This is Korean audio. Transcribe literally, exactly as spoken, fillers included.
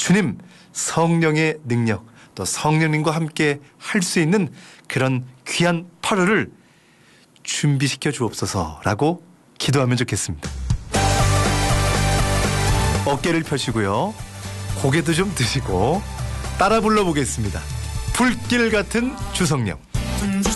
주님 성령의 능력 또 성령님과 함께 할 수 있는 그런 귀한 팔월을 준비시켜 주옵소서라고 기도하면 좋겠습니다. 어깨를 펴시고요. 고개도 좀 드시고 따라 불러보겠습니다. 불길 같은 주성령.